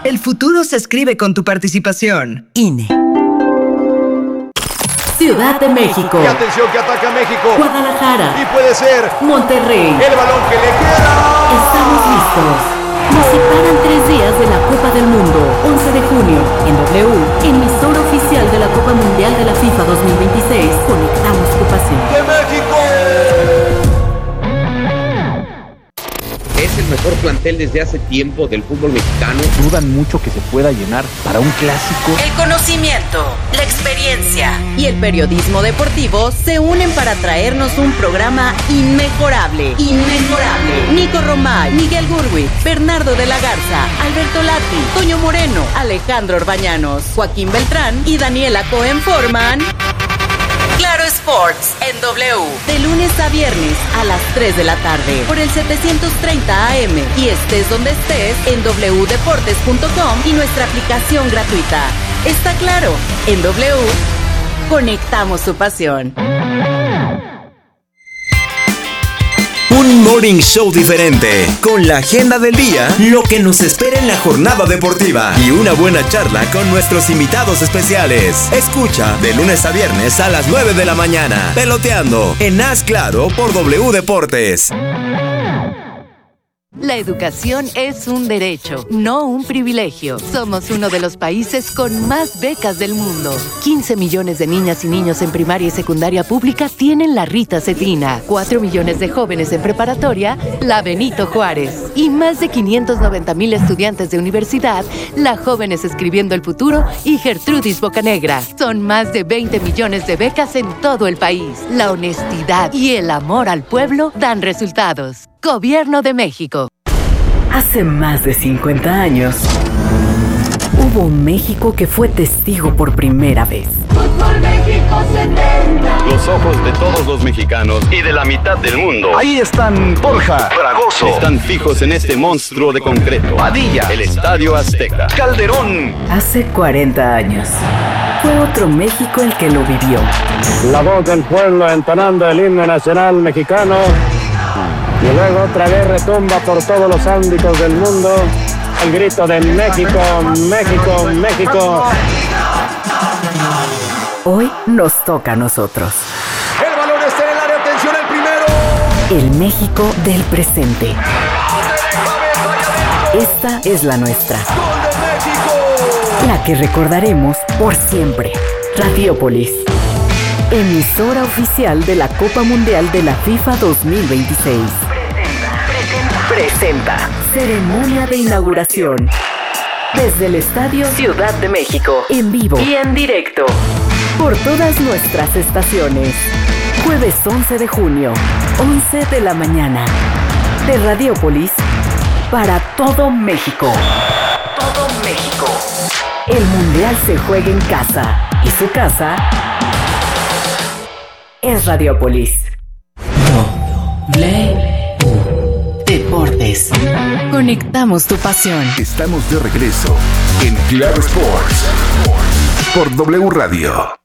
El futuro se escribe con tu participación. INE. Ciudad de México. Y atención que ataca México. Guadalajara. Y puede ser Monterrey. El balón que le queda. Estamos listos. Nos separan 3 días de la Copa del Mundo. 11 de junio, en W, emisora oficial de la Copa Mundial de la FIFA 2026. Conectamos tu pasión. ¡De México! Es el mejor plantel desde hace tiempo del fútbol mexicano. Dudan mucho que se pueda llenar para un clásico. El conocimiento, la experiencia y el periodismo deportivo se unen para traernos un programa inmejorable. Nico Romay, Miguel Gurwitz, Bernardo de la Garza, Alberto Lati, Toño Moreno, Alejandro Orbañanos, Joaquín Beltrán y Daniela Cohen forman Claro Sports en W. De lunes a viernes a las 3 de la tarde por el 730 AM y estés donde estés en wdeportes.com y nuestra aplicación gratuita. Está claro, en W conectamos su pasión. Un morning show diferente, con la agenda del día, lo que nos espera en la jornada deportiva y una buena charla con nuestros invitados especiales. Escucha de lunes a viernes a las 9 de la mañana, Peloteando, en Haz Claro por W Deportes. La educación es un derecho, no un privilegio. Somos uno de los países con más becas del mundo. 15 millones de niñas y niños en primaria y secundaria pública tienen la Rita Cetina. 4 millones de jóvenes en preparatoria, la Benito Juárez. Y más de 590,000 estudiantes de universidad, la Jóvenes Escribiendo el Futuro y Gertrudis Bocanegra. Son más de 20 millones de becas en todo el país. La honestidad y el amor al pueblo dan resultados. Gobierno de México. Hace más de 50 años, hubo un México que fue testigo por primera vez. Fútbol México 70. Los ojos de todos los mexicanos y de la mitad del mundo. Ahí están Borja, Fragoso. Están fijos en este monstruo de concreto. Padilla. El Estadio Azteca. Calderón. Hace 40 años, fue otro México el que lo vivió. La voz del pueblo entonando el himno nacional mexicano. Y luego otra vez retumba por todos los ámbitos del mundo el grito de México, México, México. Hoy nos toca a nosotros. El balón está en el área, atención al primero. El México del presente. Esta es la nuestra. ¡Gol de México! La que recordaremos por siempre. Radiopolis. Emisora oficial de la Copa Mundial de la FIFA 2026. Presenta. Ceremonia de inauguración. Desde el Estadio Ciudad de México. En vivo y en directo. Por todas nuestras estaciones. Jueves 11 de junio, 11 de la mañana. De Radiopolis para todo México. Todo México. El Mundial se juega en casa. Y su casa es Radiopolis. Deportes. Conectamos tu pasión. Estamos de regreso en Claro Sports por W Radio.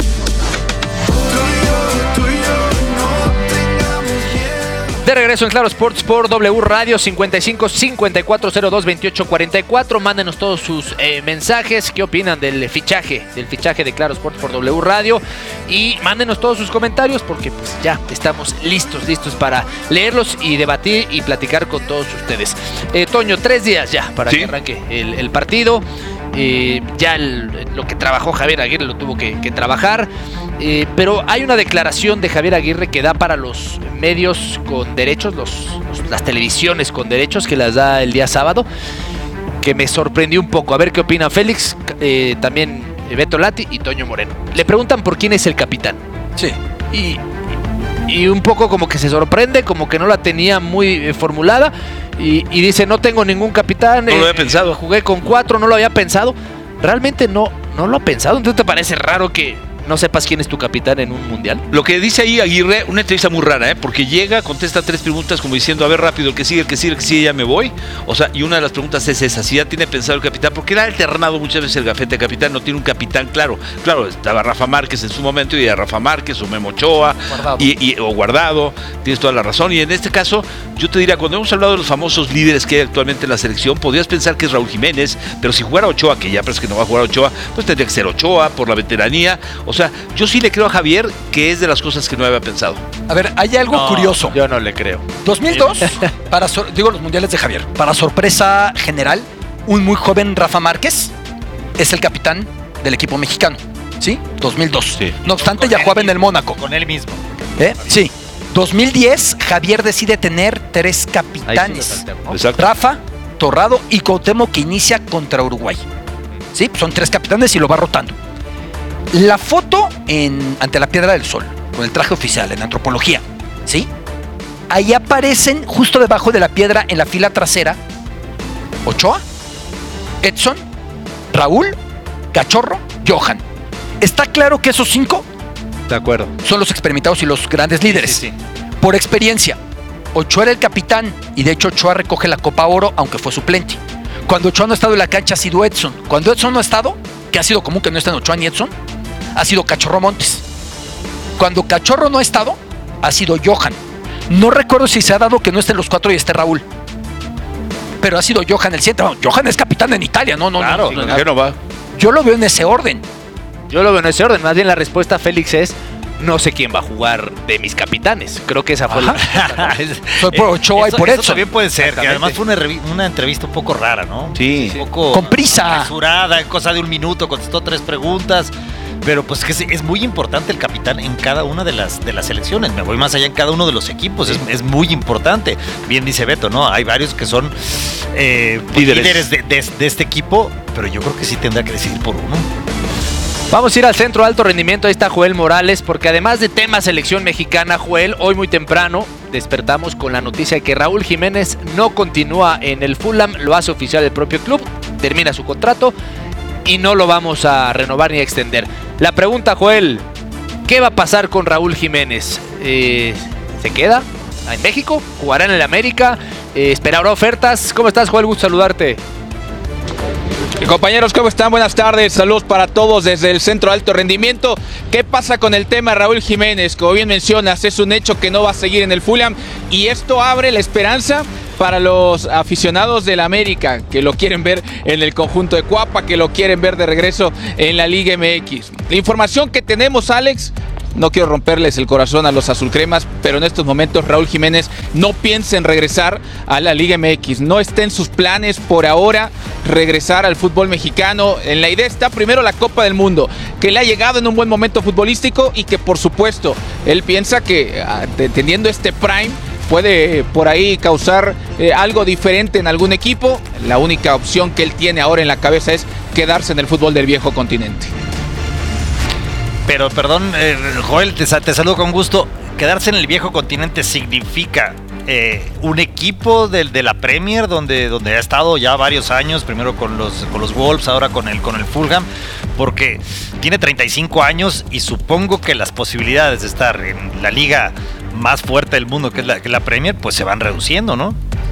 De regreso en Claro Sports por W Radio 55 5402 28 44. Mándenos todos sus mensajes. ¿Qué opinan del fichaje de Claro Sports por W Radio? Y mándenos todos sus comentarios porque pues ya estamos listos para leerlos y debatir y platicar con todos ustedes. Toño, 3 días ya para que arranque el partido. Ya lo que trabajó Javier Aguirre lo tuvo que trabajar. Pero hay una declaración de Javier Aguirre que da para los medios con derechos, las televisiones con derechos que las da el día sábado, que me sorprendió un poco. A ver qué opina Félix, también Beto Lati y Toño Moreno. Le preguntan por quién es el capitán. Sí. Y un poco como que se sorprende, como que no la tenía muy formulada. Y dice, no tengo ningún capitán. No lo había pensado. Jugué con 4, no lo había pensado. Realmente no lo ha pensado. ¿Entonces te parece raro que no sepas quién es tu capitán en un mundial? Lo que dice ahí Aguirre, una entrevista muy rara, porque llega, contesta 3 preguntas como diciendo, a ver rápido, el que sigue, ya me voy. O sea, y una de las preguntas es esa, si ya tiene pensado el capitán, porque era alternado muchas veces el gafete de capitán, no tiene un capitán claro. Claro, estaba Rafa Márquez en su momento, y a Rafa Márquez o Memo Ochoa, o Guardado, tienes toda la razón. Y en este caso, yo te diría, cuando hemos hablado de los famosos líderes que hay actualmente en la selección, podrías pensar que es Raúl Jiménez, pero si jugara Ochoa, que ya parece que no va a jugar Ochoa, pues tendría que ser Ochoa por la veteranía. O sea, yo sí le creo a Javier que es de las cosas que no había pensado. A ver, hay algo curioso. Yo no le creo. 2002, digo los mundiales de Javier, para sorpresa general, un muy joven Rafa Márquez es el capitán del equipo mexicano, ¿sí? 2002. Sí. No obstante, ya jugaba en el Mónaco. Con él mismo. Sí. 2010, Javier decide tener 3 capitanes. Exacto. Rafa, Torrado y Cuauhtémoc, que inicia contra Uruguay. ¿Sí? Son 3 capitanes y lo va rotando. La foto ante la Piedra del Sol, con el traje oficial en antropología, ¿sí? Ahí aparecen justo debajo de la piedra en la fila trasera Ochoa, Edson, Raúl, Cachorro, Johan. ¿Está claro que esos 5? De acuerdo. Son los experimentados y los grandes líderes. Sí. Por experiencia, Ochoa era el capitán y de hecho Ochoa recoge la Copa Oro aunque fue suplente. Cuando Ochoa no ha estado en la cancha ha sido Edson. Cuando Edson no ha estado, que ha sido común que no estén Ochoa ni Edson, ha sido Cachorro Montes. Cuando Cachorro no ha estado, ha sido Johan. No recuerdo si se ha dado que no estén los 4 y esté Raúl. Pero ha sido Johan el centro. Johan es capitán en Italia, no. Claro, no va. Yo lo veo en ese orden. Más bien la respuesta, Félix, es no sé quién va a jugar de mis capitanes. Creo que esa fue la respuesta. Soy por Ochoa y por Edson. Eso también puede ser, que además fue una entrevista un poco rara, ¿no? Sí. Un poco con prisa. Apresurada, en cosa de 1 minuto, contestó 3 preguntas. Pero pues que es muy importante el capitán en cada una de las selecciones. Me voy más allá en cada uno de los equipos. Es muy importante. Bien dice Beto, ¿no? Hay varios que son líderes de este equipo, pero yo creo que sí tendrá que decidir por uno. Vamos a ir al centro de alto rendimiento. Ahí está Joel Morales, porque además de tema selección mexicana, Joel, hoy muy temprano despertamos con la noticia de que Raúl Jiménez no continúa en el Fulham. Lo hace oficial el propio club, termina su contrato y no lo vamos a renovar ni a extender. La pregunta, Joel, ¿qué va a pasar con Raúl Jiménez? ¿Se queda en México? ¿Jugará en el América? ¿Esperará ofertas? ¿Cómo estás, Joel? Gusto saludarte. Compañeros, ¿cómo están? Buenas tardes, saludos para todos desde el Centro de Alto Rendimiento. ¿Qué pasa con el tema Raúl Jiménez? Como bien mencionas, es un hecho que no va a seguir en el Fulham y esto abre la esperanza para los aficionados del América, que lo quieren ver en el conjunto de Cuapa, que lo quieren ver de regreso en la Liga MX. La información que tenemos, Alex, no quiero romperles el corazón a los azulcremas, pero en estos momentos Raúl Jiménez no piensa en regresar a la Liga MX. No está en sus planes por ahora regresar al fútbol mexicano. En la idea está primero la Copa del Mundo, que le ha llegado en un buen momento futbolístico y que por supuesto él piensa que teniendo este prime puede por ahí causar algo diferente en algún equipo. La única opción que él tiene ahora en la cabeza es quedarse en el fútbol del viejo continente. Pero perdón, Joel, te saludo con gusto. Quedarse en el viejo continente significa un equipo de la Premier donde ha estado ya varios años, primero con los Wolves, ahora con el Fulham, porque tiene 35 años y supongo que las posibilidades de estar en la liga más fuerte del mundo, que es la Premier, pues se van reduciendo, ¿no?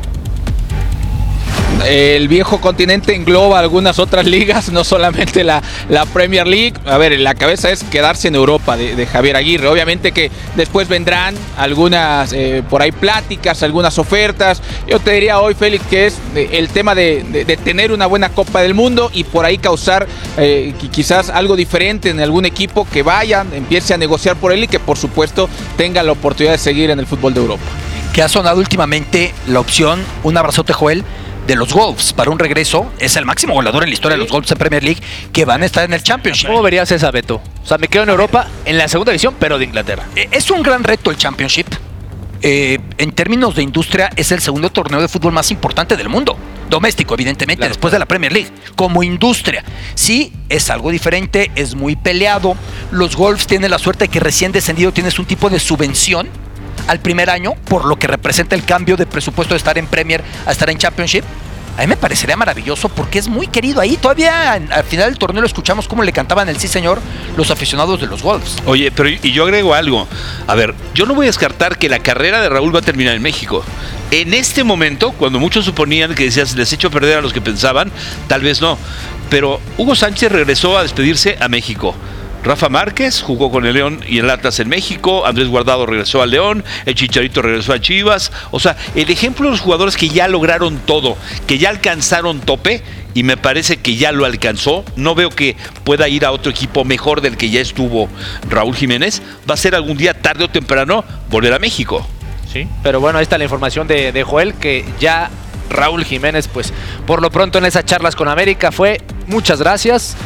El viejo continente engloba algunas otras ligas, no solamente la Premier League. A ver, la cabeza es quedarse en Europa de Javier Aguirre. Obviamente que después vendrán algunas por ahí pláticas, algunas ofertas. Yo te diría hoy, Félix, que es el tema de tener una buena Copa del Mundo y por ahí causar quizás algo diferente en algún equipo, que vayan, empiece a negociar por él y que por supuesto tenga la oportunidad de seguir en el fútbol de Europa. Que ha sonado últimamente la opción, un abrazote, Joel, de los Wolves para un regreso. Es el máximo goleador en la historia de los Wolves en Premier League, que van a estar en el Championship. ¿Cómo verías esa, Beto? O sea, me quedo en Europa, en la segunda división, pero de Inglaterra. Es un gran reto el Championship. En términos de industria, es el segundo torneo de fútbol más importante del mundo. Doméstico, evidentemente, claro, después de la Premier League. Como industria, sí, es algo diferente, es muy peleado. Los Wolves tienen la suerte de que recién descendido tienes un tipo de subvención al primer año, por lo que representa el cambio de presupuesto de estar en Premier a estar en Championship. A mí me parecería maravilloso porque es muy querido ahí. Todavía al final del torneo lo escuchamos cómo le cantaban el sí señor los aficionados de los Wolves. Oye, pero y yo agrego algo. A ver, yo no voy a descartar que la carrera de Raúl va a terminar en México. En este momento, cuando muchos suponían que decías, les echo a perder a los que pensaban, tal vez no. Pero Hugo Sánchez regresó a despedirse a México. Rafa Márquez jugó con el León y el Atlas en México, Andrés Guardado regresó al León, el Chicharito regresó a Chivas. O sea, el ejemplo de los jugadores que ya lograron todo, que ya alcanzaron tope, y me parece que ya lo alcanzó. No veo que pueda ir a otro equipo mejor del que ya estuvo Raúl Jiménez. Va a ser algún día, tarde o temprano, volver a México. Sí, pero bueno, ahí está la información de Joel, que ya Raúl Jiménez, pues por lo pronto en esas charlas con América fue muchas gracias,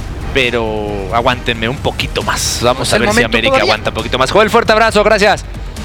pero aguántenme un poquito más. Vamos a ver si América todavía aguanta un poquito más. Joel, fuerte abrazo, gracias.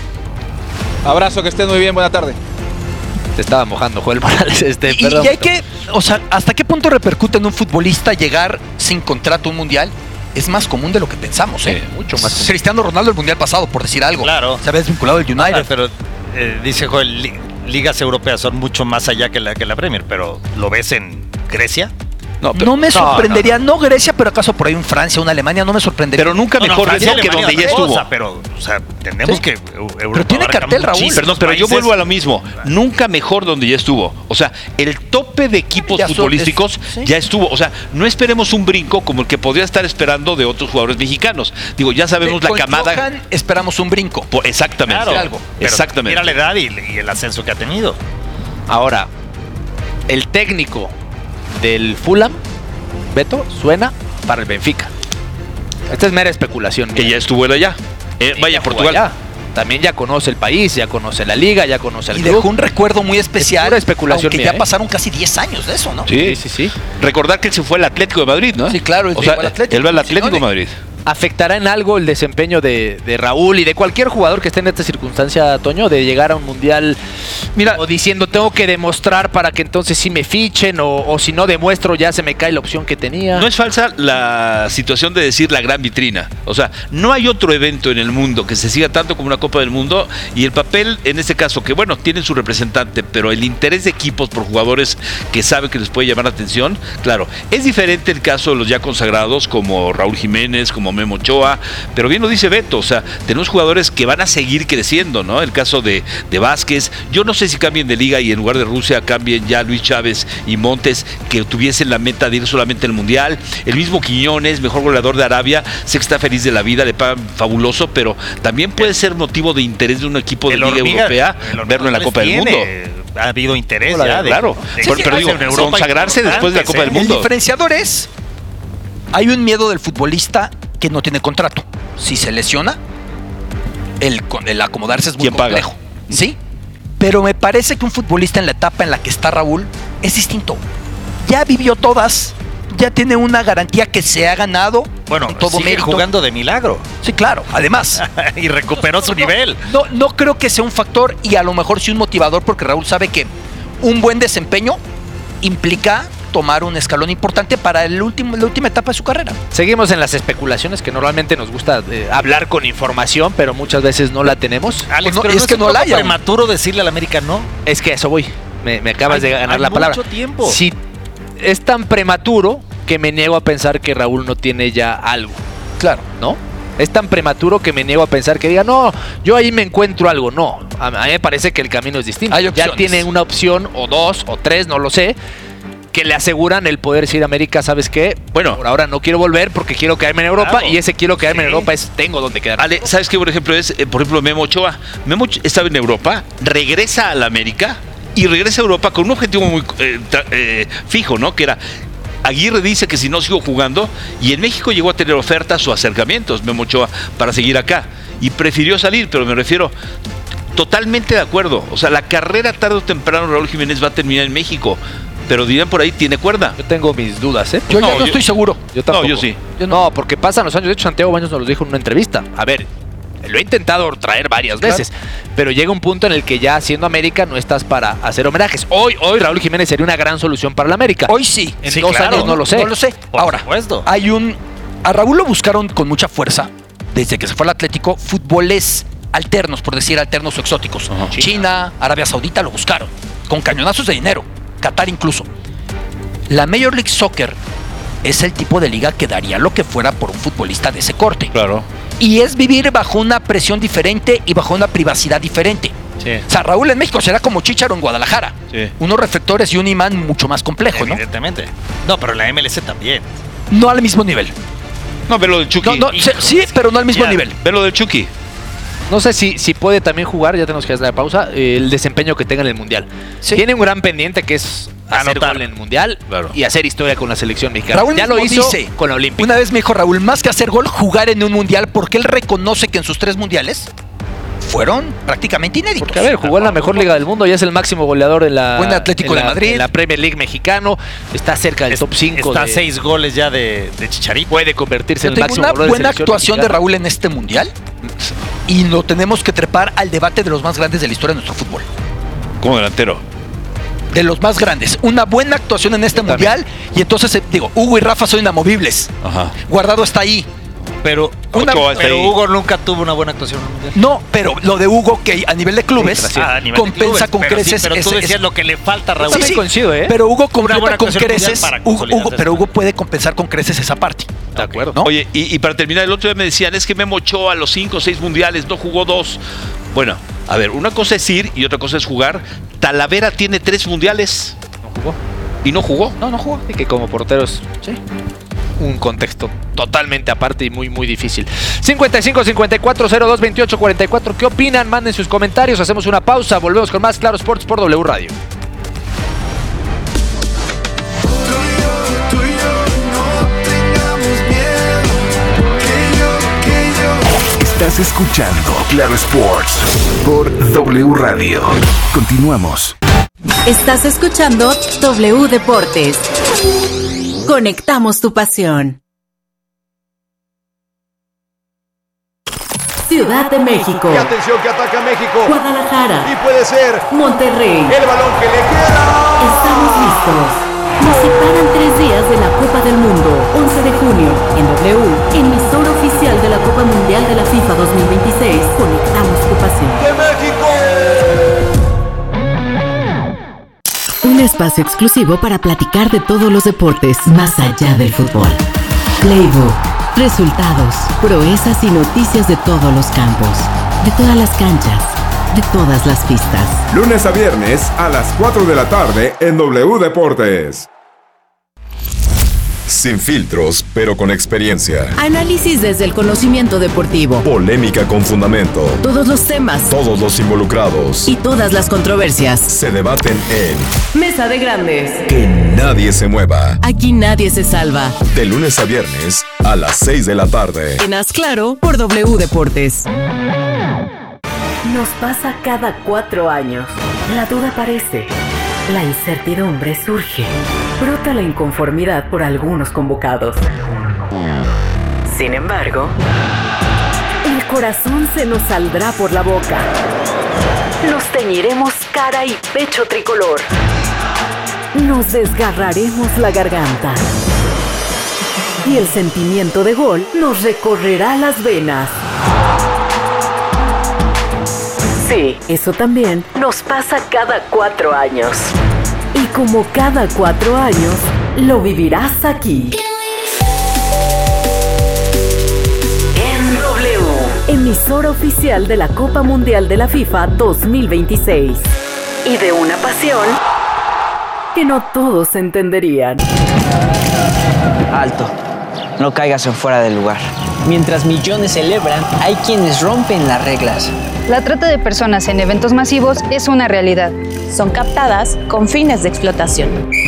Abrazo, que estén muy bien, buena tarde. Te estaba mojando, Joel Morales. Y hay que, o sea, ¿hasta qué punto repercute en un futbolista llegar sin contrato a un mundial? Es más común de lo que pensamos, ¿eh? Sí, mucho más. Cristiano Ronaldo el mundial pasado, por decir algo. Claro. Se había desvinculado del United. Pero dice Joel, ligas europeas son mucho más allá que la Premier, pero ¿lo ves en Grecia? No me sorprendería, no Grecia, pero acaso por ahí en Francia, una Alemania, no me sorprendería. Pero nunca mejor Grecia que donde ya estuvo. Pero, o sea, tenemos que Europa. Pero tiene cartel, Raúl. Perdón, pero yo vuelvo a lo mismo. Nunca mejor donde ya estuvo. O sea, el tope de equipos futbolísticos ya estuvo. O sea, no esperemos un brinco como el que podría estar esperando de otros jugadores mexicanos. Digo, ya sabemos la camada. Johan esperamos un brinco. Exactamente. Claro, algo. Exactamente. Mira la edad y el ascenso que ha tenido. Ahora, el técnico del Fulham, Beto, suena para el Benfica. Esta es mera especulación. Que ya estuvo él allá. Vaya, Portugal. Allá. También ya conoce el país, ya conoce la liga, ya conoce el club. Y dejó un recuerdo muy especial. Pura especulación aunque mía, ya pasaron casi 10 años de eso, ¿no? Sí. Recordar que él se fue al Atlético de Madrid, ¿no? Sí, claro. Él va al Atlético de Madrid. ¿Afectará en algo el desempeño de Raúl y de cualquier jugador que esté en esta circunstancia, Toño, de llegar a un mundial, mira, o diciendo tengo que demostrar para que entonces sí me fichen, o si no demuestro ya se me cae la opción que tenía? No es falsa la situación de decir la gran vitrina. O sea, no hay otro evento en el mundo que se siga tanto como una Copa del Mundo, y el papel en este caso, que bueno, tienen su representante, pero el interés de equipos por jugadores que saben que les puede llamar la atención, claro, es diferente el caso de los ya consagrados como Raúl Jiménez, como Memo Ochoa, pero bien lo dice Beto, o sea, tenemos jugadores que van a seguir creciendo, ¿no? El caso de Vázquez, yo no sé si cambien de liga y en lugar de Rusia cambien ya Luis Chávez y Montes, que tuviesen la meta de ir solamente al Mundial. El mismo Quiñones, mejor goleador de Arabia, sé que está feliz de la vida, le pagan fabuloso, pero también puede ser motivo de interés de un equipo de liga europea verlo en la Copa del Mundo. Ha habido interés ya. Claro, pero digo, consagrarse después de la Copa del Mundo. El diferenciador es, hay un miedo del futbolista que no tiene contrato. Si se lesiona, el acomodarse es muy complejo. Paga? Sí, pero me parece que un futbolista en la etapa en la que está Raúl es distinto. Ya vivió todas, ya tiene una garantía que se ha ganado. Bueno, con todo sigue mérito. Jugando de milagro. Sí, claro, además. Y recuperó su nivel. No creo que sea un factor, y a lo mejor sí un motivador, porque Raúl sabe que un buen desempeño implica tomar un escalón importante para la última etapa de su carrera. Seguimos en las especulaciones, que normalmente nos gusta hablar con información, pero muchas veces no la tenemos. Alex, pues pero es que no la hay. ¿Es prematuro decirle al América no? Es que a eso voy. Me acabas de ganar la palabra. Mucho tiempo. Si es tan prematuro que me niego a pensar que Raúl no tiene ya algo. Claro. ¿No? Es tan prematuro que me niego a pensar que diga, no, yo ahí me encuentro algo. No, a mí me parece que el camino es distinto. Ya tiene una opción, o dos, o tres, no lo sé, que le aseguran el poder decir a América, ¿sabes qué? Bueno, por ahora no quiero volver porque quiero quedarme en Europa, claro. Y ese quiero quedarme en Europa es tengo donde quedar. Ale, ¿sabes qué? Por ejemplo, Memo Ochoa. Memo estaba en Europa, regresa a la América y regresa a Europa con un objetivo muy fijo, ¿no? Que era, Aguirre dice que si no sigo jugando, y en México llegó a tener ofertas o acercamientos, Memo Ochoa, para seguir acá. Y prefirió salir, pero me refiero, totalmente de acuerdo. O sea, la carrera tarde o temprano Raúl Jiménez va a terminar en México. Pero dirán por ahí, tiene cuerda. Yo tengo mis dudas, ¿eh? Yo no estoy seguro. Yo tampoco. No, yo sí. No, porque pasan los años. De hecho, Santiago Baños nos lo dijo en una entrevista. A ver, lo he intentado traer varias veces, pero llega un punto en el que ya siendo América no estás para hacer homenajes. Hoy Raúl Jiménez sería una gran solución para la América. Hoy sí. En 2 años no lo sé. No lo sé. Ahora, a Raúl lo buscaron con mucha fuerza desde que se fue al Atlético. Fútboles alternos, por decir alternos o exóticos. China, Arabia Saudita lo buscaron con cañonazos de dinero. Qatar incluso. La Major League Soccer es el tipo de liga que daría lo que fuera por un futbolista de ese corte. Claro. Y es vivir bajo una presión diferente y bajo una privacidad diferente. Sí. O sea, Raúl en México será como Chícharo en Guadalajara. Sí. Unos reflectores y un imán mucho más complejo, ¿no? Evidentemente. No, pero en la MLS también. No al mismo nivel. No, ve lo del Chucky. Sí, pero no al mismo nivel. Ve lo del Chucky. No sé si puede también jugar, ya tenemos que hacer la pausa, el desempeño que tenga en el Mundial. Sí. Tiene un gran pendiente que es hacer gol en el Mundial y hacer historia con la selección mexicana. Raúl ya lo hizo dice, con la Olímpica. Una vez me dijo Raúl, más que hacer gol, jugar en un Mundial, porque él reconoce que en sus 3 mundiales fueron prácticamente inéditos. Porque, a ver, jugó en la mejor liga del mundo, ya es el máximo goleador en la... Buen Atlético de Madrid. En la Premier League mexicano, está cerca del top 5. Está 6 goles ya de Chicharito. Puede convertirse en el máximo goleador. Una buena actuación mexicana de Raúl en este Mundial y lo tenemos que trepar al debate de los más grandes de la historia de nuestro fútbol. Como delantero. De los más grandes. Una buena actuación en este Mundial y entonces, Hugo y Rafa son inamovibles. Ajá. Guardado está ahí. Pero Hugo nunca tuvo una buena actuación en el Mundial. No, pero lo de Hugo, que a nivel de clubes, compensa con creces. Pero tú decías lo que le falta a Raúl. Sí, coincido, ¿eh? Pero Hugo completa con creces. Pero Hugo puede compensar con creces esa parte. De acuerdo. ¿No? Oye, y para terminar, el otro día me decían, es que Memo Ochoa a los 5 o 6 mundiales no jugó 2. Bueno, a ver, una cosa es ir y otra cosa es jugar. Talavera tiene 3 mundiales. ¿No jugó? ¿Y no jugó? No jugó. Y que como porteros, sí. Un contexto totalmente aparte y muy, muy difícil. 55-54-02-28-44. ¿Qué opinan? Manden sus comentarios. Hacemos una pausa. Volvemos con más Claro Sports por W Radio. Estás escuchando Claro Sports por W Radio. Continuamos. Estás escuchando W Deportes. Conectamos tu pasión. Ciudad de México. Y atención que ataca México. Guadalajara. Y puede ser Monterrey. El balón que le queda. Estamos listos. Nos separan 3 días de la Copa del Mundo. 11 de junio, en W, emisora oficial de la Copa Mundial de la FIFA 2026. Conectamos tu pasión. ¡De México! Un espacio exclusivo para platicar de todos los deportes más allá del fútbol. Playbook, resultados, proezas y noticias de todos los campos, de todas las canchas, de todas las pistas. Lunes a viernes a las 4 de la tarde en W Deportes. Sin filtros, pero con experiencia. Análisis desde el conocimiento deportivo. Polémica con fundamento. Todos los temas. Todos los involucrados. Y todas las controversias. Se debaten en Mesa de Grandes. Que nadie se mueva. Aquí nadie se salva. De lunes a viernes a las 6 de la tarde. En Haz Claro por W Deportes. Nos pasa cada 4 años. La duda aparece. La incertidumbre surge. Brota la inconformidad por algunos convocados. Sin embargo, el corazón se nos saldrá por la boca. Nos teñiremos cara y pecho tricolor. Nos desgarraremos la garganta. Y el sentimiento de gol nos recorrerá las venas. Sí, eso también nos pasa cada 4 años. Y como cada 4 años, lo vivirás aquí. En W, emisora oficial de la Copa Mundial de la FIFA 2026. Y de una pasión que no todos entenderían. Alto, no caigas en fuera del lugar. Mientras millones celebran, hay quienes rompen las reglas. La trata de personas en eventos masivos es una realidad. Son captadas con fines de explotación.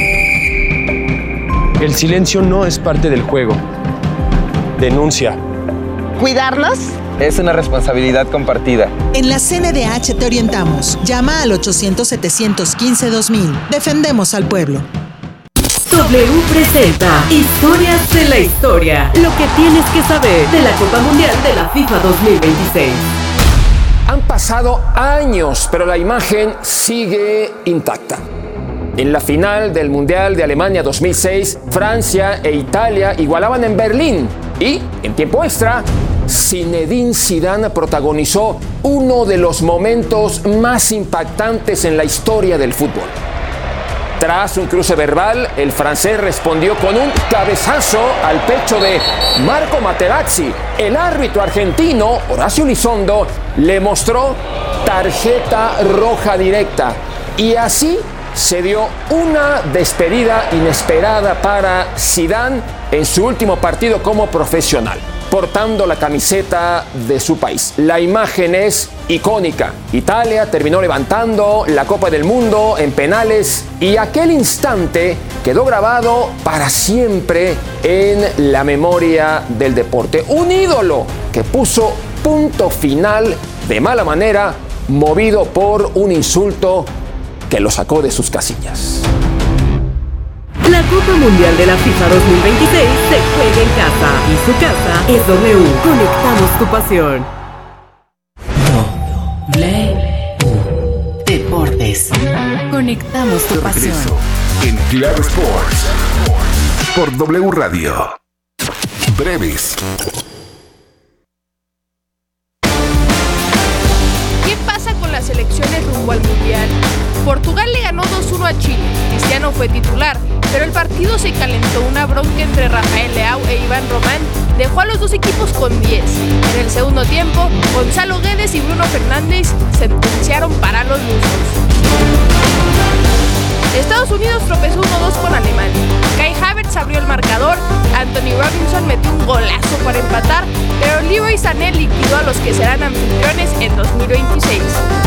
El silencio no es parte del juego. Denuncia. ¿Cuidarlos? Es una responsabilidad compartida. En la CNDH te orientamos. Llama al 800-715-2000. Defendemos al pueblo. W presenta Historias de la Historia. Lo que tienes que saber de la Copa Mundial de la FIFA 2026. Han pasado años, pero la imagen sigue intacta. En la final del Mundial de Alemania 2006, Francia e Italia igualaban en Berlín. Y, en tiempo extra, Zinedine Zidane protagonizó uno de los momentos más impactantes en la historia del fútbol. Tras un cruce verbal, el francés respondió con un cabezazo al pecho de Marco Materazzi. El árbitro argentino, Horacio Elizondo, le mostró tarjeta roja directa. Y así se dio una despedida inesperada para Zidane en su último partido como profesional, portando la camiseta de su país. La imagen es icónica. Italia terminó levantando la Copa del Mundo en penales y aquel instante quedó grabado para siempre en la memoria del deporte. Un ídolo que puso punto final de mala manera, movido por un insulto que lo sacó de sus casillas. La Copa Mundial de la FIFA 2026 se juega en casa y su casa es W. Conectamos tu pasión. Deportes. Conectamos tu pasión. En Claro Sports por W Radio. Breves. ¿Qué pasa con las selecciones rumbo al Mundial? Portugal le ganó 2-1 a Chile. Cristiano fue titular, pero el partido se calentó. Una bronca entre Rafael Leao e Iván Román dejó a los dos equipos con 10. En el segundo tiempo, Gonzalo Guedes y Bruno Fernández sentenciaron para los lusos. Estados Unidos tropezó 1-2 con Alemania. Kai Havertz abrió el marcador, Anthony Robinson metió un golazo para empatar, pero Leroy Sané liquidó a los que serán anfitriones en 2026.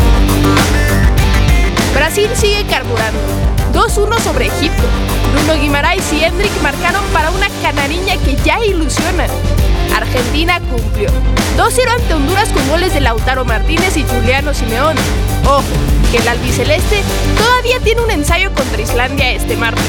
Brasil sigue carburando. 2-1 sobre Egipto. Bruno Guimaraes y Hendrik marcaron para una canariña que ya ilusiona. Argentina cumplió. 2-0 ante Honduras con goles de Lautaro Martínez y Juliano Simeón. Ojo, que el albiceleste todavía tiene un ensayo contra Islandia este martes.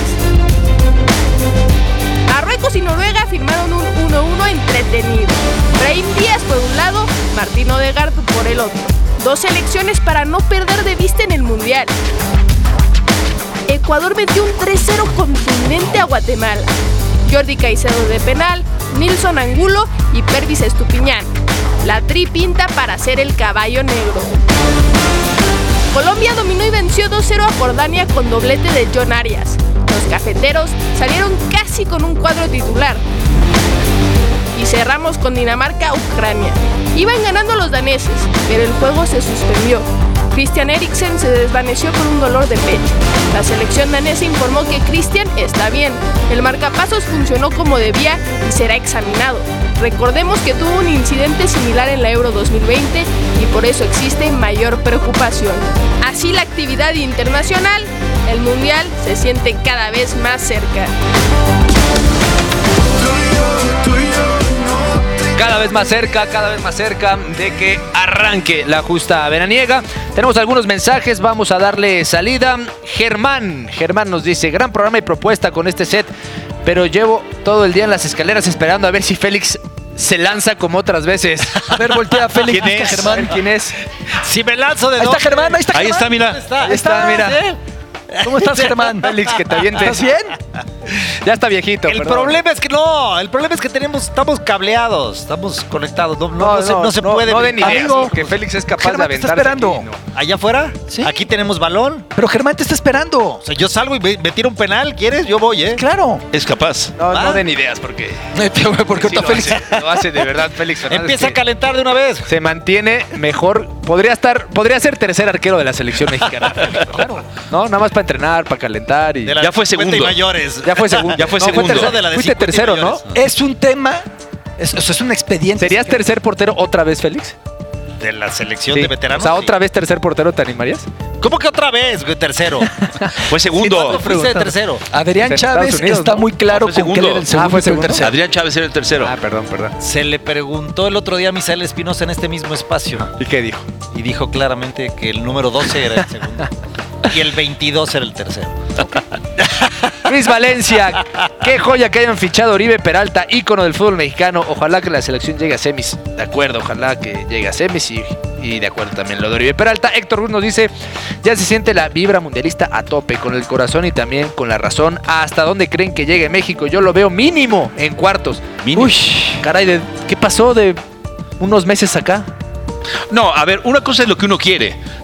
Marruecos y Noruega firmaron un 1-1 entretenido. Brahim Díaz por un lado, Martín Odegaard por el otro. Dos selecciones para no perder de vista en el Mundial. Ecuador metió un 3-0 contundente a Guatemala. Jordi Caicedo de penal, Nilson Angulo y Pervis Estupiñán. La tri pinta para ser el caballo negro. Colombia dominó y venció 2-0 a Jordania con doblete de John Arias. Los cafeteros salieron casi con un cuadro titular. Y cerramos con Dinamarca-Ucrania. Iban ganando los daneses, pero el juego se suspendió. Christian Eriksen se desvaneció con un dolor de pecho. La selección danesa informó que Christian está bien. El marcapasos funcionó como debía y será examinado. Recordemos que tuvo un incidente similar en la Euro 2020 y por eso existe mayor preocupación. Así la actividad internacional, el Mundial se siente cada vez más cerca. Cada vez más cerca de que arranque la justa veraniega. Tenemos algunos mensajes, vamos a darle salida. Germán nos dice, gran programa y propuesta con este set, pero llevo todo el día en las escaleras esperando a ver si Félix se lanza como otras veces. A ver, voltea a Félix. ¿Quién es? Germán, ¿quién es? Si me lanzo de Ahí está Germán, ahí está Germán. Ahí está, mira. Ahí está, mira. ¿Cómo estás, Germán? Félix, que te avientes. ¿Estás bien? Ya está viejito, El perdón. problema es que estamos cableados, estamos conectados. No se puede. No den ideas, Amigo, porque Félix es capaz Germán de te está aventarse esperando. aquí, ¿no? ¿Allá afuera? Sí. Aquí tenemos balón. Pero Germán te está esperando. O sea, yo salgo y me tiro un penal, ¿quieres? Yo voy, ¿eh? Claro. Es capaz. No den ideas, porque... Porque sí ahorita Félix... lo hace de verdad Félix Fernández. Empieza a calentar de una vez. Se mantiene mejor. Podría ser tercer arquero de la selección mexicana. Claro. No, nada más para entrenar, para calentar y... Ya fue segundo. Y mayores. Ya fue segundo. Ya fue No, segundo. Fuiste tercero, ¿no? Es un tema, es un expediente. ¿Serías tercer portero otra vez, Félix? De la selección Sí. de veteranos. O sea, sí. ¿otra vez tercer portero te animarías? ¿Cómo que otra vez, güey? Tercero. Fue segundo. Fuiste tercero. Adrián En Chávez Estados Unidos, está ¿no? muy claro No, fue con que él era el segundo. fue y el segundo. tercero. Adrián Chávez era el tercero. Perdón. Se le preguntó el otro día a Misael Espinosa en este mismo espacio. ¿Y qué dijo? Y dijo claramente que el número 12 era el segundo. Y el 22 era el tercero. Luis Valencia, qué joya que hayan fichado a Oribe Peralta, ícono del fútbol mexicano. Ojalá que la selección llegue a semis. De acuerdo, ojalá que llegue a semis y de acuerdo también lo de Oribe Peralta. Héctor Ruz nos dice, ya se siente la vibra mundialista a tope, con el corazón y también con la razón. ¿Hasta dónde creen que llegue México? Yo lo veo mínimo en cuartos. Mínimo. Uy, caray, ¿qué pasó de unos meses acá? No, a ver, una cosa es lo que uno quiere.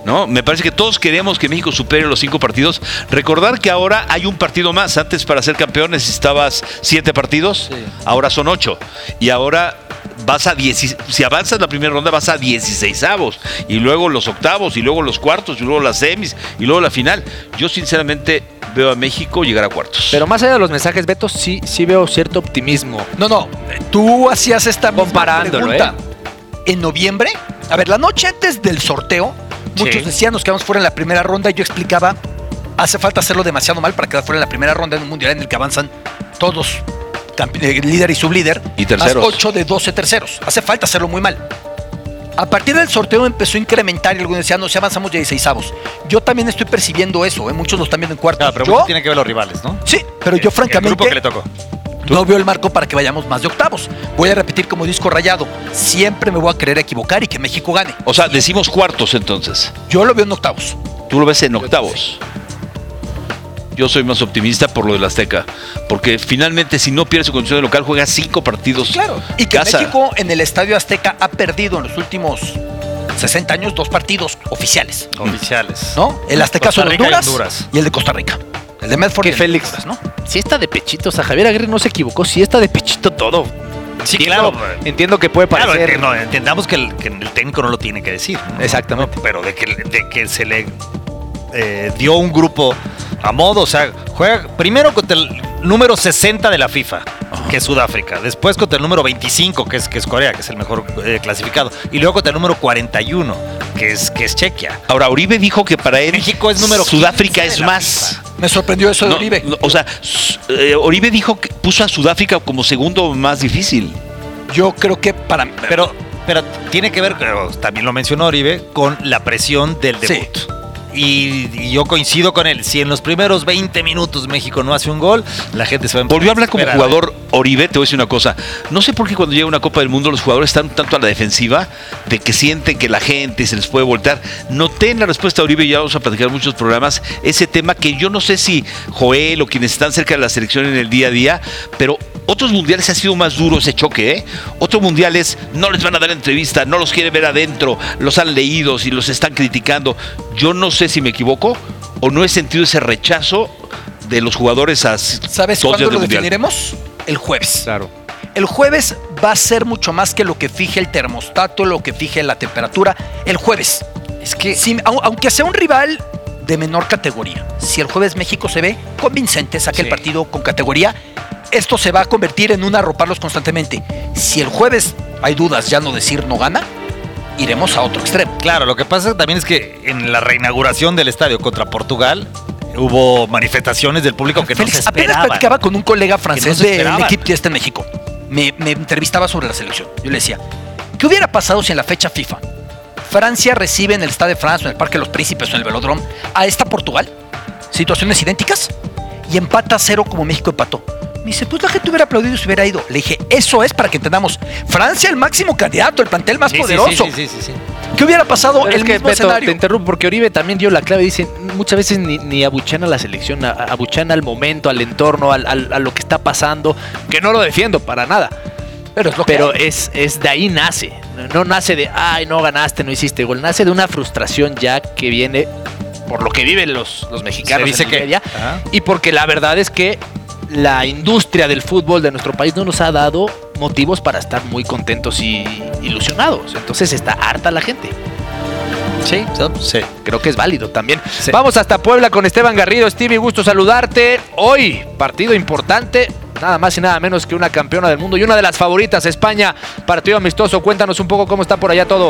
¿no? Me parece que todos queremos que México supere los 5 partidos. Recordar que ahora hay un partido más. Antes, para ser campeón necesitabas 7 partidos, ahora son 8. Y ahora vas a 10, si avanzas la primera ronda vas a 16avos, y luego los octavos, y luego los cuartos, y luego las semis, y luego la final. Yo sinceramente veo a México llegar a cuartos. Pero más allá de los mensajes, Beto, sí veo cierto optimismo. No, tú hacías esta comparándolo, pregunta. En noviembre, a ver, la noche antes del sorteo, muchos decían nos quedamos fuera en la primera ronda, y yo explicaba, hace falta hacerlo demasiado mal para quedar fuera en la primera ronda en un mundial en el que avanzan todos, líder y sublíder, y terceros. Más 8 de 12 terceros. Hace falta hacerlo muy mal. A partir del sorteo empezó a incrementar y algunos decían, no, si avanzamos ya 16avos. Yo también estoy percibiendo eso, muchos lo están viendo en cuartos. Claro, pero tiene que ver los rivales, ¿no? Sí, pero yo francamente el grupo que le tocó. No veo el marco para que vayamos más de octavos. Voy a repetir como disco rayado, siempre me voy a querer equivocar y que México gane. O sea, decimos cuartos entonces. Yo lo veo en octavos. ¿Tú lo ves en octavos? Yo soy más optimista por lo del Azteca, porque finalmente si no pierde su condición de local juega 5 partidos. Claro, y que México en el Estadio Azteca ha perdido en los últimos 60 años 2 partidos oficiales. ¿No? El Azteca son Honduras y el de Costa Rica. El de Medford y Félix, Honduras, ¿no? Si está de pechito, o sea, Javier Aguirre no se equivocó, si está de pechito todo. Sí, claro. Entiendo que puede parecer. Claro, entendamos que el técnico no lo tiene que decir, ¿no? Exactamente. Pero de que se le dio un grupo a modo, o sea, juega primero contra el número 60 de la FIFA, que es Sudáfrica, después contra el número 25, que es Corea, que es el mejor clasificado, y luego contra el número 41, que es Chequia. Ahora, Oribe dijo que para él México es número Sudáfrica es más. FIFA. Me sorprendió eso de Oribe. O sea, Oribe dijo que puso a Sudáfrica como segundo más difícil. Yo creo que Pero tiene que ver, también lo mencionó Oribe, con la presión del debut. Sí. Y yo coincido con él. Si en los primeros 20 minutos México no hace un gol, la gente se va a Volvió a hablar como jugador Oribe. Te voy a decir una cosa. No sé por qué cuando llega una Copa del Mundo los jugadores están tanto a la defensiva de que sienten que la gente se les puede voltear. Noté en la respuesta de Oribe, y ya vamos a platicar en muchos programas, ese tema que yo no sé si Joel o quienes están cerca de la selección en el día a día, pero otros mundiales ha sido más duro ese choque, ¿eh? Otros mundiales no les van a dar entrevista, no los quieren ver adentro, los han leído y los están criticando. Yo no sé si me equivoco o no he sentido ese rechazo de los jugadores a ¿Sabes cuándo lo definiremos? El jueves. Claro. El jueves va a ser mucho más que lo que fije el termostato, lo que fije la temperatura. El jueves. Es que, aunque sea un rival de menor categoría, si el jueves México se ve convincente, saque el partido con categoría, esto se va a convertir en un arroparlos constantemente. Si el jueves hay dudas, ya no decir no gana, iremos a otro extremo. Claro, lo que pasa también es que en la reinauguración del estadio contra Portugal hubo manifestaciones del público que Félix, no se esperaban. Apenas platicaba con un colega francés del equipo que está en México. Me entrevistaba sobre la selección. Yo le decía, ¿qué hubiera pasado si en la fecha FIFA Francia recibe en el Stade de France, o en el Parque de los Príncipes o en el Velódromo a esta Portugal? Situaciones idénticas. Y empata 0 como México empató. Me dice, pues la gente hubiera aplaudido y se hubiera ido. Le dije, eso es para que entendamos. Francia, el máximo candidato, el plantel más poderoso. Sí. ¿Qué hubiera pasado pero el mismo Beto, escenario? Te interrumpo porque Oribe también dio la clave. Dice, muchas veces ni abuchean a la selección, abuchean al momento, al entorno, a lo que está pasando. Que no lo defiendo para nada. Pero es de ahí nace. No nace de, ay, no ganaste, no hiciste gol. Nace de una frustración ya que viene por lo que viven los mexicanos. Se dice en Nigeria, y porque la verdad es que la industria del fútbol de nuestro país no nos ha dado motivos para estar muy contentos y ilusionados. Entonces está harta la gente. Sí. Creo que es válido también. Sí. Vamos hasta Puebla con Esteban Garrido. Stevie, gusto saludarte. Hoy, partido importante. Nada más y nada menos que una campeona del mundo y una de las favoritas, España. Partido amistoso. Cuéntanos un poco cómo está por allá todo.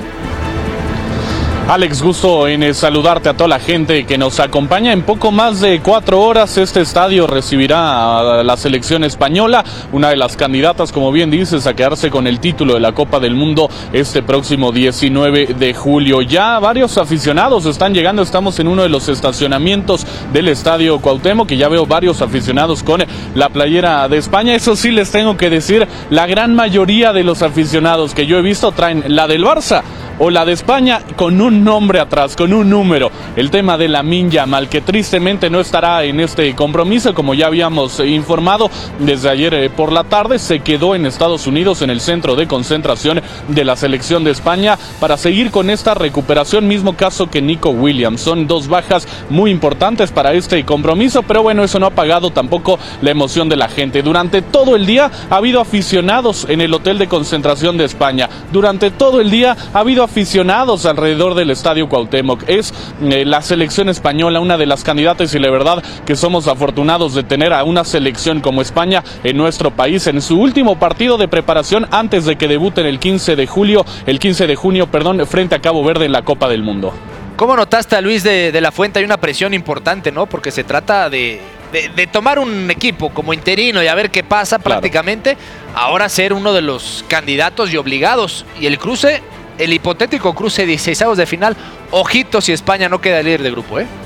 Alex, gusto en saludarte a toda la gente que nos acompaña. En poco más de 4 horas este estadio recibirá a la selección española, una de las candidatas, como bien dices, a quedarse con el título de la Copa del Mundo este próximo 19 de julio. Ya varios aficionados están llegando, estamos en uno de los estacionamientos del Estadio Cuauhtémoc, que ya veo varios aficionados con la playera de España. Eso sí, les tengo que decir, la gran mayoría de los aficionados que yo he visto traen la del Barça. o la de España, con un nombre atrás, con un número. El tema de Lamine Yamal, que tristemente no estará en este compromiso, como ya habíamos informado desde ayer por la tarde, se quedó en Estados Unidos en el centro de concentración de la selección de España para seguir con esta recuperación, mismo caso que Nico Williams. Son dos bajas muy importantes para este compromiso, pero bueno, eso no ha apagado tampoco la emoción de la gente. Durante todo el día ha habido aficionados en el hotel de concentración de España. Durante todo el día ha habido aficionados alrededor del Estadio Cuauhtémoc. Es la selección española una de las candidatas, y la verdad que somos afortunados de tener a una selección como España en nuestro país en su último partido de preparación antes de que debuten el 15 de junio, frente a Cabo Verde en la Copa del Mundo. ¿Cómo notaste a Luis de la Fuente? Hay una presión importante, ¿no? Porque se trata de tomar un equipo como interino y a ver qué pasa, claro, prácticamente. Ahora ser uno de los candidatos y obligados. Y el cruce, el hipotético cruce 16avos de final. Ojito si España no queda líder de grupo, ¿eh?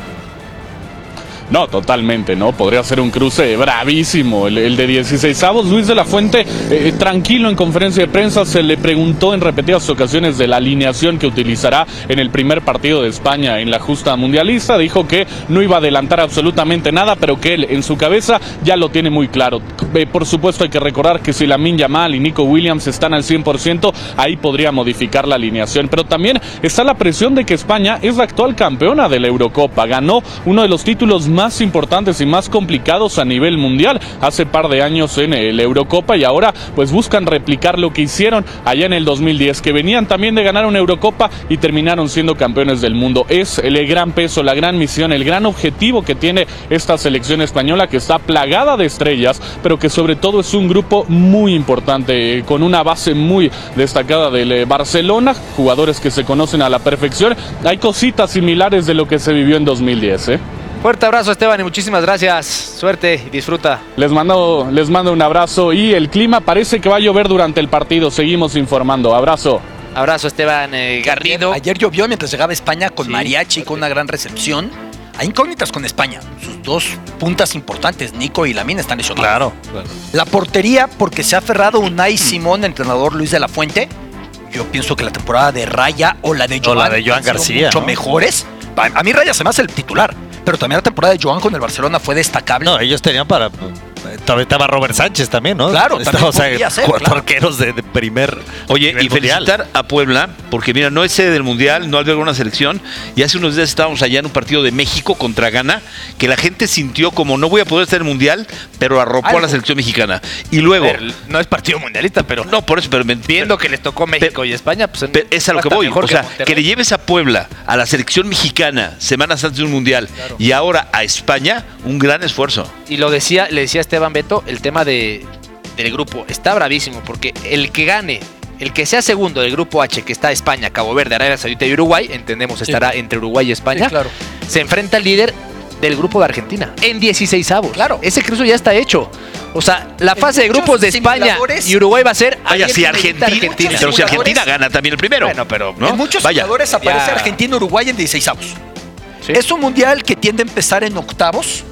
No, totalmente, ¿no? Podría ser un cruce bravísimo, el de 16avos. Luis de la Fuente, tranquilo en conferencia de prensa, se le preguntó en repetidas ocasiones de la alineación que utilizará en el primer partido de España en la justa mundialista. Dijo que no iba a adelantar absolutamente nada, pero que él en su cabeza ya lo tiene muy claro. Por supuesto hay que recordar que si Lamine Yamal y Nico Williams están al 100%, ahí podría modificar la alineación. Pero también está la presión de que España es la actual campeona de la Eurocopa. Ganó uno de los títulos más importantes y más complicados a nivel mundial hace par de años en la Eurocopa, y ahora pues buscan replicar lo que hicieron allá en el 2010, que venían también de ganar una Eurocopa y terminaron siendo campeones del mundo. Es el gran peso, la gran misión, el gran objetivo que tiene esta selección española, que está plagada de estrellas, pero que sobre todo es un grupo muy importante, con una base muy destacada del Barcelona, jugadores que se conocen a la perfección. Hay cositas similares de lo que se vivió en 2010, ¿eh? Fuerte abrazo, Esteban, y muchísimas gracias. Suerte y disfruta. Les mando un abrazo, y el clima parece que va a llover durante el partido. Seguimos informando. Abrazo. Abrazo, Esteban Garrido. Ayer llovió mientras llegaba España con mariachi, con una gran recepción. Hay incógnitas con España. Sus dos puntas importantes, Nico y Lamine, están lesionados. Claro. La portería, porque se ha aferrado Unai Simón, entrenador Luis de la Fuente. Yo pienso que la temporada de Raya o la de Joan García, mucho ¿no? mejores. A mí Raya se me hace el titular, pero también la temporada de Joan con el Barcelona fue destacable. No, ellos tenían para... Estaba Robert Sánchez también, ¿no? Claro, también podría ser, cuatro arqueros de primer. Oye, y felicitar a Puebla, porque mira, no es sede del Mundial, no alberga una selección, y hace unos días estábamos allá en un partido de México contra Ghana, que la gente sintió como no voy a poder estar en el Mundial, pero arropó a la selección mexicana. Y luego... no es partido mundialista, pero... No, por eso, pero viendo que les tocó México y España, pues... es a lo que voy, o sea, que le lleves a Puebla, a la selección mexicana, semanas antes de un Mundial, claro, y ahora a España, un gran esfuerzo. Y le decía Esteban Beto, el tema del grupo está bravísimo, porque el que gane, el que sea segundo del grupo H, que está España, Cabo Verde, Arabia Saudita y Uruguay, entendemos estará entre Uruguay y España, claro, se enfrenta al líder del grupo de Argentina en 16avos. Claro. Ese cruce ya está hecho. O sea, la fase de grupos de España y Uruguay va a ser... Vaya, si Argentina. Pero si Argentina gana también el primero. Bueno, pero... ¿no? En muchos jugadores aparece Argentina-Uruguay en 16avos. ¿Sí? Es un mundial que tiende a empezar en octavos.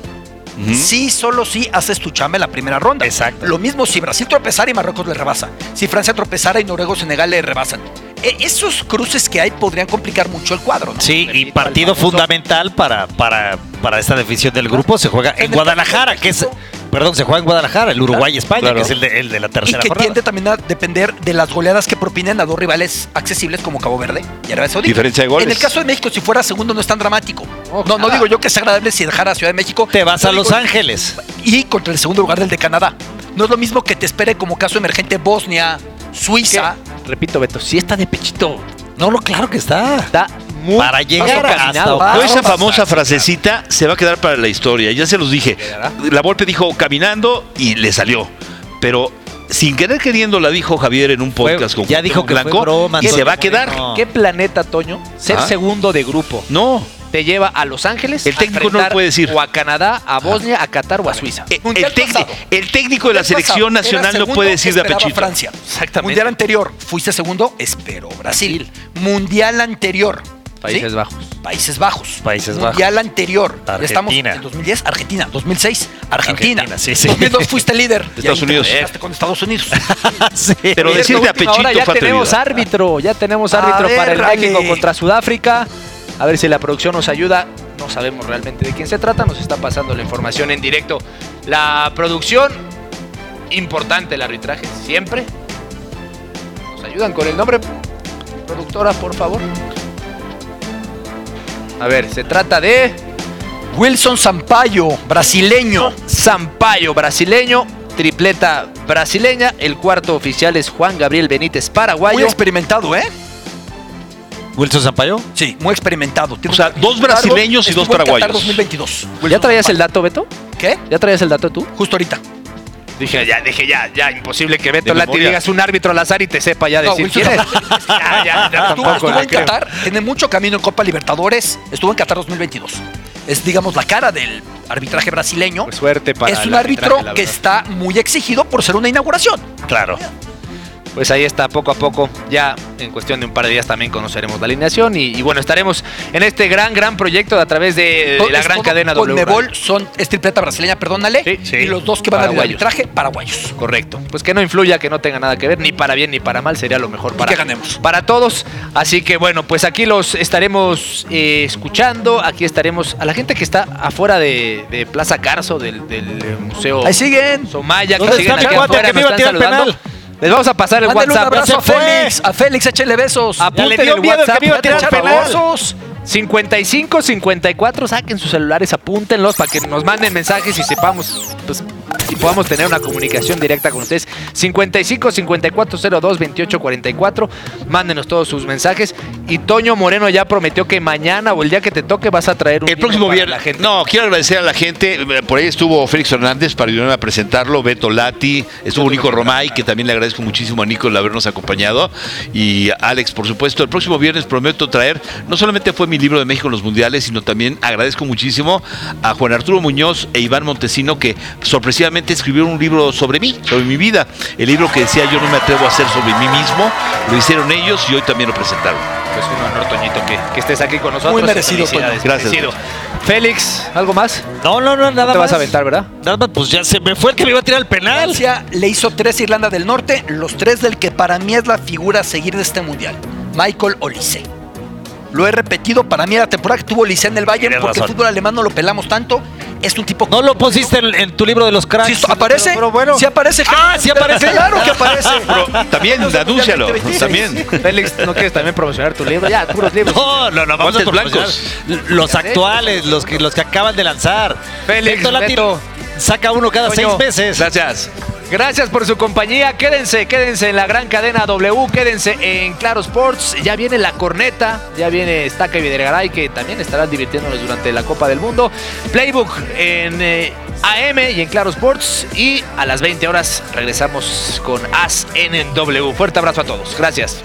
Sí, solo si haces tu chamba en la primera ronda. Exacto. Lo mismo si Brasil tropezara y Marruecos le rebasa. Si Francia tropezara y Noruega o Senegal le rebasan. Esos cruces que hay podrían complicar mucho el cuadro, ¿no? Sí, y partido fundamental para esta definición del grupo se juega en Guadalajara, que es... Perdón, se juega en Guadalajara, el Uruguay y España, claro, que es el de la tercera jornada. Y que jornada. tiende también a depender de las goleadas que propinen a dos rivales accesibles como Cabo Verde y Arabia Saudita. Diferencia de goles. En el caso de México, si fuera segundo, no es tan dramático. No digo yo que sea agradable si dejara a Ciudad de México. Te vas a Los Ángeles. Y contra el segundo lugar del de Canadá. No es lo mismo que te espere como caso emergente Bosnia, Suiza. Repito, Beto, sí está de pechito. No, claro que está. Está muy para llegar hasta esa famosa frasecita se va a quedar para la historia. Ya se los dije. La Volpe dijo caminando y le salió. Pero sin querer queriendo la dijo Javier en un podcast con ya dijo que Blanco, broma, y se va a quedar. No. ¿Qué planeta, Toño? Ser segundo de grupo. No. Te lleva a Los Ángeles. El técnico no lo puede decir. O a Canadá, a Bosnia, a Qatar o a Suiza. El técnico de la selección nacional no puede decir de apechito. Francia. Exactamente. Mundial anterior, fuiste segundo, espero Brasil. Mundial anterior, Países ¿sí? Bajos. Países Bajos. Países Bajos. Mundial anterior. Argentina. Ya estamos en 2010, Argentina. 2006, Argentina. Sí, sí. 2002 fuiste líder. Estados Unidos. Con Estados Unidos. Sí. Pero decirte a Pechito ahora ya falta tenemos vida. árbitro. Ya tenemos A árbitro ver, para el dale. México contra Sudáfrica. A ver si la producción nos ayuda. No sabemos realmente de quién se trata. Nos está pasando la información en directo. La producción, importante el arbitraje, siempre. ¿Nos ayudan con el nombre? Productora, por favor. A ver, se trata de Wilson Sampaio, brasileño. Sampaio, brasileño. Tripleta brasileña. El cuarto oficial es Juan Gabriel Benítez, paraguayo. Muy experimentado, ¿eh? ¿Wilson Sampaio? Sí, muy experimentado. O sea, dos brasileños y dos Estuvo en Qatar paraguayos. 2022. ¿Ya traías el dato, Beto? ¿Qué? ¿Ya traías el dato tú? Justo ahorita. Dije, ya, imposible que Beto De Lati memoria. digas un árbitro al azar y te sepa ya No, decir Wilson quién es. Ya, tampoco Estuvo le en creo. Qatar, tiene mucho camino en Copa Libertadores. Estuvo en Qatar 2022. Es, digamos, la cara del arbitraje brasileño. Pues suerte para es el un árbitro arbitraje, la que verdad. está muy exigido por ser una inauguración. Claro. Pues ahí está, poco a poco, ya en cuestión de un par de días también conoceremos la alineación y bueno, estaremos en este gran proyecto a través de la Es gran todo cadena W. Conmebol es tripleta brasileña, perdónale. Sí. Y los dos que van a Paraguayos. arbitraje, paraguayos. Correcto. Pues que no influya, que no tenga nada que ver, ni para bien ni para mal, sería lo mejor para, que ganemos. para todos. Así que bueno, pues aquí los estaremos escuchando, aquí estaremos a la gente que está afuera de Plaza Carso, del Museo Ahí siguen. Somaya, que ¿Dónde siguen está aquí el cuate afuera, que me nos iba a están tirar el saludando. penal? Les vamos a pasar el Mándale un WhatsApp. abrazo a se fue. Félix. A Félix, échale besos. Apunten le dio el miedo que WhatsApp, me iba a tirar por el penal. favor. 55 54, saquen sus celulares, apúntenlos para que nos manden mensajes y sepamos, pues, y podamos tener una comunicación directa con ustedes. 55 54 02 28 44, mándenos todos sus mensajes. Y Toño Moreno ya prometió que mañana o el día que te toque vas a traer un El próximo libro para viernes. la gente. No, quiero agradecer a la gente. Por ahí estuvo Félix Hernández para ayudarme a presentarlo, Beto Lati, estuvo Nico Romay, que también le agradezco muchísimo a Nico el habernos acompañado. Y Alex, por supuesto. El próximo viernes prometo traer, no solamente fue mi libro de México en los Mundiales, sino también agradezco muchísimo a Juan Arturo Muñoz e Iván Montesino, que sorpresivamente escribieron un libro sobre mí, sobre mi vida. El libro que decía Yo no me atrevo a hacer sobre mí mismo, lo hicieron ellos y hoy también lo presentaron. Pues un honor, Toñito, que estés aquí con nosotros. Muy merecido, Felicidades, Toño. Gracias. merecido. Félix, ¿algo más? No, nada No más. te vas a aventar, ¿verdad? Nada más, pues ya se me fue el que me iba a tirar el penal. Francia le hizo 3 a Irlanda del Norte, los 3 del que para mí es la figura a seguir de este mundial. Michael Olise. Lo he repetido, para mí la temporada que tuvo Olise en el Bayern, Tienes porque razón. el fútbol alemán no lo pelamos tanto. Es un tipo... No lo pusiste en tu libro de los cracks. ¿Sí aparece? Pero bueno. ¿Sí aparece? Sí aparece. Claro que aparece. Pero también, anúncialo. También. Félix, ¿no quieres también promocionar tu libro? Ya, puros libros. No, vamos a Guantes promocionar blancos. los actuales, los que acaban de lanzar. Félix, Beto Lati Beto. saca uno cada Toño. 6 meses. Gracias. Gracias por su compañía. Quédense en la gran cadena W. Quédense en Claro Sports. Ya viene La Corneta. Ya viene Estaca y Videgaray, que también estarán divirtiéndonos durante la Copa del Mundo. Playbook en AM y en Claro Sports. Y a las 20 horas regresamos con As en W. Fuerte abrazo a todos. Gracias.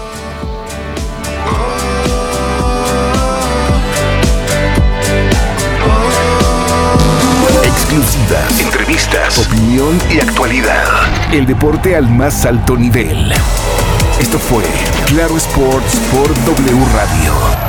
Exclusivas, entrevistas, opinión y actualidad. El deporte al más alto nivel. Esto fue Claro Sports por W Radio.